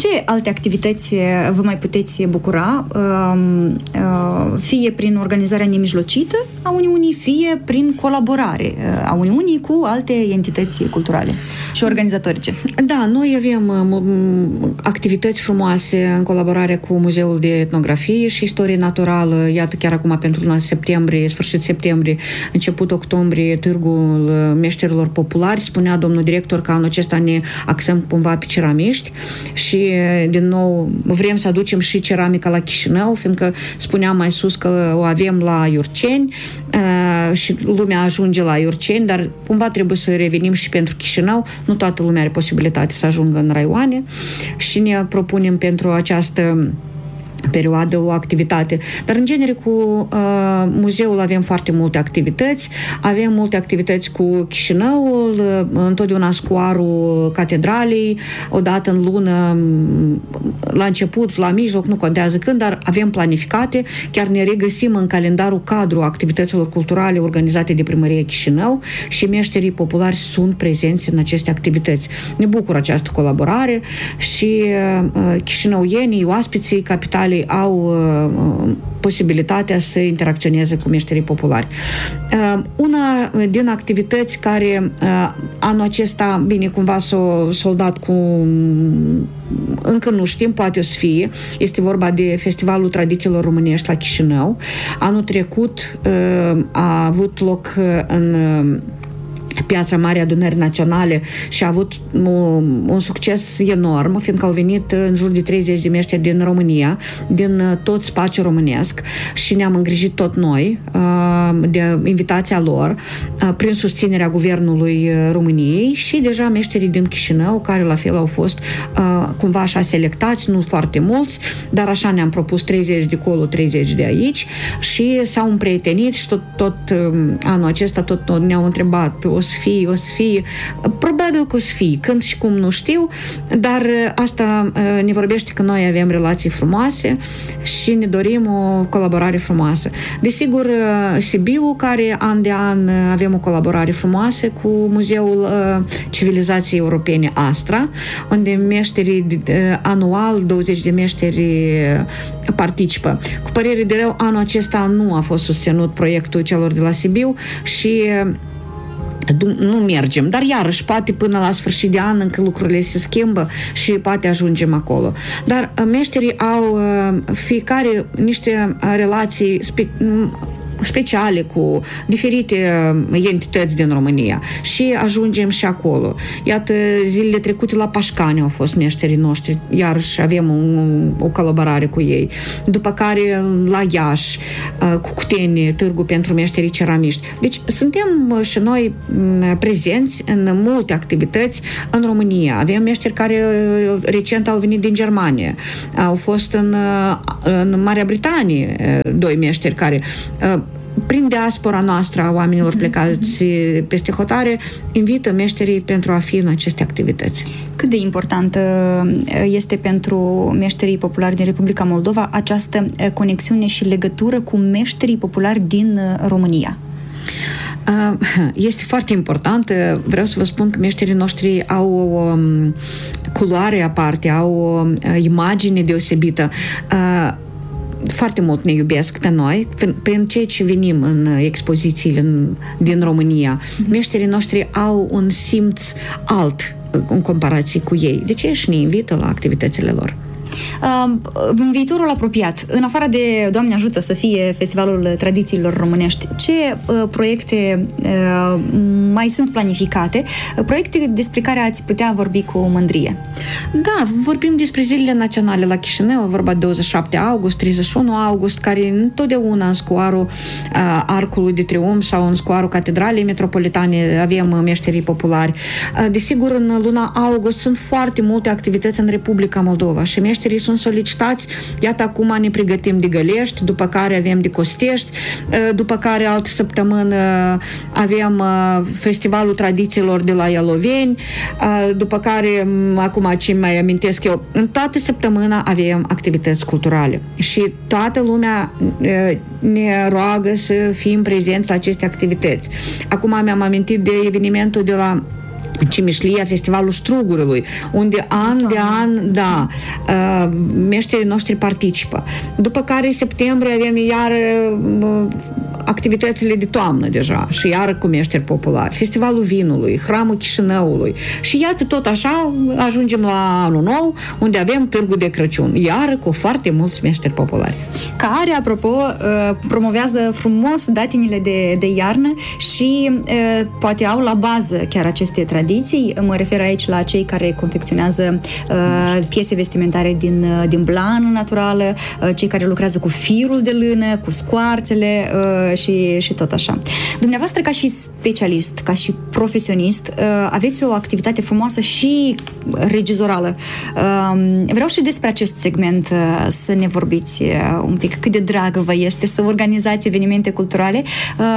ce alte activități vă mai puteți bucura, fie prin organizarea nemijlocită a Uniunii, fie prin colaborare a Uniunii cu alte entități culturale și organizatorice? Da, noi avem activități frumoase în colaborare cu Muzeul de Etnografie și Istorie Naturală. Iată, chiar acum pentru luna septembrie, sfârșit septembrie, început octombrie, Târgul Meșterilor Populari. Spunea domnul director că anul acesta ne axăm cumva pe ceramiști și, din nou, vrem să aducem și ceramica la Chișinău, fiindcă spuneam mai sus că o avem la Iurceni și lumea ajunge la Iurceni, dar cumva trebuie să revenim și pentru Chișinău. Nu toată lumea are posibilitate să ajungă în raioane și ne propunem pentru această perioadă o activitate. Dar, în genere, cu muzeul avem foarte multe activități. Avem multe activități cu Chișinăul, întotdeauna scoarul catedralei, o dată în lună, la început, la mijloc, nu contează când, dar avem planificate. Chiar ne regăsim în calendarul cadru activităților culturale organizate de Primăria Chișinău și meșterii populari sunt prezenți în aceste activități. Ne bucură această colaborare și chișinăuienii, oaspeții capitalei au posibilitatea să interacționeze cu meșterii populari. Una din activități care anul acesta, bine, cumva s-a soldat cu... încă nu știm, poate o să fie, este vorba de Festivalul Tradițiilor Românești la Chișinău. Anul trecut a avut loc în Piața Marii Adunări Naționale și a avut un succes enorm, fiindcă au venit în jur de 30 de meșteri din România, din tot spațiul românesc și ne-am îngrijit tot noi de invitația lor prin susținerea Guvernului României și deja meșterii din Chișinău, care la fel au fost cumva așa selectați, nu foarte mulți, dar așa ne-am propus 30 de acolo, 30 de aici și s-au împrietenit și tot anul acesta tot ne-au întrebat o să fie, probabil că o să fie, când și cum nu știu, dar asta ne vorbește că noi avem relații frumoase și ne dorim o colaborare frumoasă. Desigur, Sibiu, care an de an avem o colaborare frumoasă cu Muzeul Civilizației Europene Astra, unde meșterii anual, 20 de meșteri participă. Cu părere de rău, anul acesta nu a fost susținut proiectul celor de la Sibiu și nu mergem, dar iarăși poate până la sfârșit de an încă lucrurile se schimbă și poate ajungem acolo. Dar meșterii au fiecare niște relații speciale cu diferite entități din România și ajungem și acolo. Iată, zilele trecute la Pașcani au fost meșterii noștri, iarăși avem o colaborare cu ei. După care la Iași, Cucuteni, Târgu pentru meșterii ceramiști. Deci suntem și noi prezenți în multe activități în România. Avem meșteri care recent au venit din Germania. Au fost în Marea Britanie 2 meșteri care prin diaspora noastră a oamenilor plecați peste hotare, invită meșterii pentru a fi în aceste activități. Cât de importantă este pentru meșterii populari din Republica Moldova această conexiune și legătură cu meșterii populari din România? Este foarte important. Vreau să vă spun că meșterii noștri au o culoare aparte, au o imagine deosebită. Foarte mult ne iubesc pe noi, prin ceea ce venim în expozițiile din România. Meșterii noștri au un simț alt în comparație cu ei. De ce și ne invită la activitățile lor? În viitorul apropiat, în afară de, Doamne ajută, să fie Festivalul Tradițiilor Românești, ce proiecte mai sunt planificate? Proiecte despre care ați putea vorbi cu mândrie? Da, vorbim despre zilele naționale la Chișinău, vorba 27 august, 31 august, care întotdeauna în scoarul Arcului de Triumf sau în scoarul Catedralei Metropolitane avem meșterii populari. Desigur, în luna august sunt foarte multe activități în Republica Moldova și meșterii sunt solicitați. Iată, acum ne pregătim de Gălești, după care avem de Costești, după care altă săptămână avem Festivalul Tradițiilor de la Ialoveni, după care, acum ce mai amintesc eu, în toată săptămâna avem activități culturale și toată lumea ne roagă să fim prezenți la aceste activități. Acum mi-am amintit de evenimentul de la în Cimișlia, Festivalul Strugurului, unde an de an, meșterii noștri participă. După care, în septembrie, avem iar activitățile de toamnă deja și iar cu meșteri populari. Festivalul Vinului, Hramul Chișinăului și iată tot așa ajungem la anul nou, unde avem Târgul de Crăciun, iar cu foarte mulți meșteri populari. Care, apropo, promovează frumos datinile de iarnă și poate au la bază chiar aceste tradiții. Mă refer aici la cei care confecționează piese vestimentare din blană naturală, cei care lucrează cu firul de lână, cu scoarțele și tot așa. Dumneavoastră, ca și specialist, ca și profesionist, aveți o activitate frumoasă și regizorală. Vreau și despre acest segment să ne vorbiți un pic. Cât de dragă vă este să organizați evenimente culturale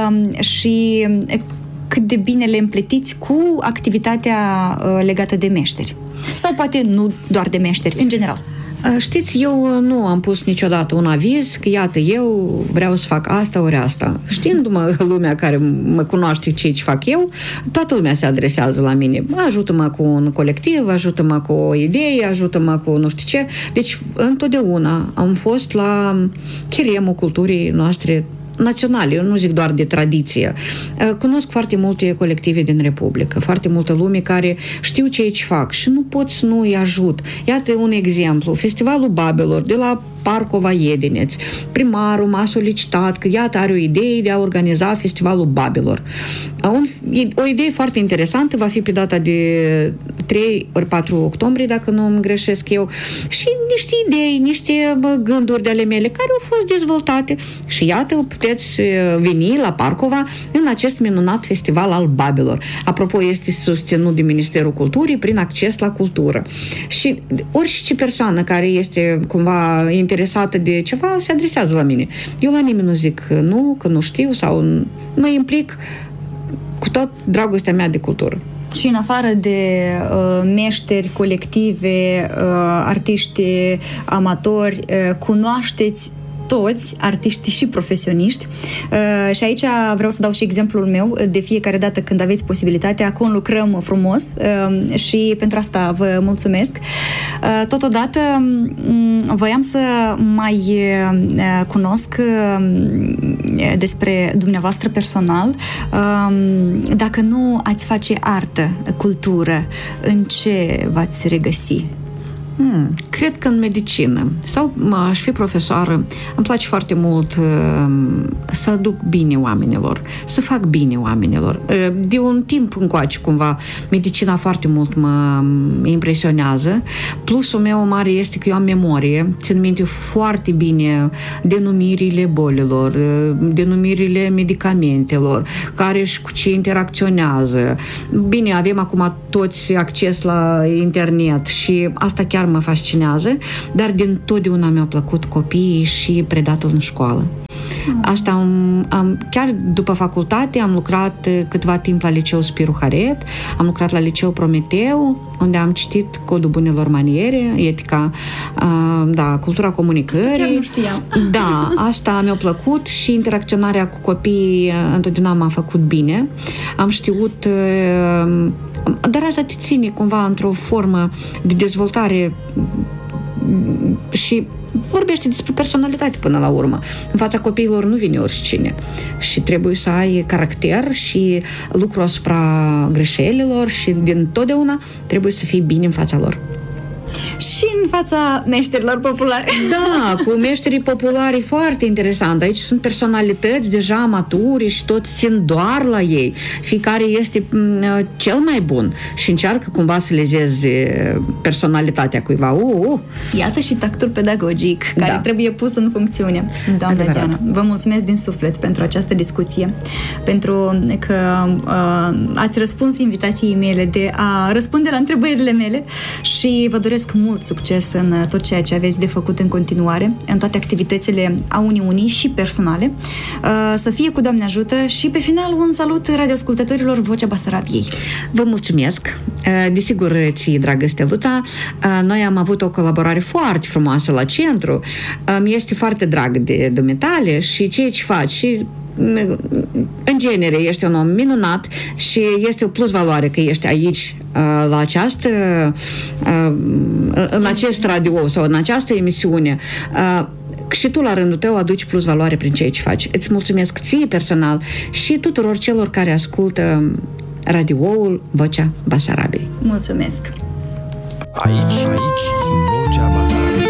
și cât de bine le împletiți cu activitatea legată de meșteri. Sau poate nu doar de meșteri, în general. Știți, eu nu am pus niciodată un aviz că, iată, eu vreau să fac asta ori asta. Știindu-mă lumea care mă cunoaște ce fac eu, toată lumea se adresează la mine. Ajută-mă cu un colectiv, ajută-mă cu o idee, ajută-mă cu nu știu ce. Deci, întotdeauna am fost la cheremul culturii noastre naționale, eu nu zic doar de tradiție. Cunosc foarte multe colective din Republică, foarte multă lume care știu ce aici fac și nu pot să nu îi ajut. Iată un exemplu. Festivalul Babelor de la Parcova Iedeneț. Primarul m-a solicitat că, iată, are o idee de a organiza Festivalul Babelor. O idee foarte interesantă, va fi pe data de 3 ori 4 octombrie, dacă nu îmi greșesc eu, și niște idei, niște gânduri de ale mele care au fost dezvoltate și iată, puteți veni la Parcova în acest minunat festival al Babelor. Apropo, este susținut de Ministerul Culturii prin acces la cultură. Și orice persoană care este cumva interesată de ceva se adresează la mine. Eu la nimeni nu zic nu, că nu știu sau mă implic cu tot dragostea mea de cultură. Și în afară de meșteri, colective, artiști amatori, cunoașteți toți, artiști și profesioniști. Și aici vreau să dau și exemplul meu. De fiecare dată când aveți posibilitatea, conlucrăm frumos și pentru asta vă mulțumesc. Totodată voiam să mai cunosc despre dumneavoastră personal. Dacă nu ați face artă, cultură, în ce v-ați regăsi? Cred că în medicină sau aș fi profesoară. Îmi place foarte mult să aduc bine oamenilor, să fac bine oamenilor. De un timp încoace, cumva, medicina foarte mult mă impresionează. Plusul meu mare este că eu am memorie, țin minte foarte bine denumirile bolilor, denumirile medicamentelor, care și cu ce interacționează. Bine, avem acum toți acces la internet și asta chiar mă fascinează, dar din totdeauna mi-au plăcut copiii și predatul în școală. Asta chiar după facultate am lucrat câtva timp la Liceul Spiru Haret, am lucrat la Liceul Prometeu, unde am citit Codul bunelor maniere, etica, cultura comunicării. Asta chiar nu știam. Da, asta mi-a plăcut și interacționarea cu copiii întotdeauna m-a făcut bine. Am știut, dar asta te ține cumva într-o formă de dezvoltare și vorbește despre personalitate până la urmă. În fața copiilor nu vine oricine și trebuie să ai caracter și lucru asupra greșelilor și din totdeauna trebuie să fii bine în fața lor. Și în fața meșterilor populari. Da, cu meșterii populari e foarte interesant. Aici sunt personalități deja maturi și toți țin doar la ei. Fiecare este cel mai bun și încearcă cumva să lezeze personalitatea cuiva. Iată și tactul pedagogic care trebuie pus în funcțiune. Doamna Diana, vă mulțumesc din suflet pentru această discuție, pentru că ați răspuns invitației mele de a răspunde la întrebările mele și vă doresc mult succes în tot ceea ce aveți de făcut în continuare, în toate activitățile a Uniunii și personale. Să fie cu Doamne ajută și pe final un salut radioascultătorilor Vocea Basarabiei. Vă mulțumesc! Desigur, ție, dragă Steluța, noi am avut o colaborare foarte frumoasă la centru. Mi este foarte drag de dumitale și ceea ce faci și în genere, ești un om minunat și este o plus valoare că ești aici la această în acest radio sau în această emisiune. Și tu la rândul tău aduci plus valoare prin ceea ce faci. Îți mulțumesc ție personal și tuturor celor care ascultă radioul Vocea Basarabiei. Mulțumesc! Aici Vocea Basarabiei.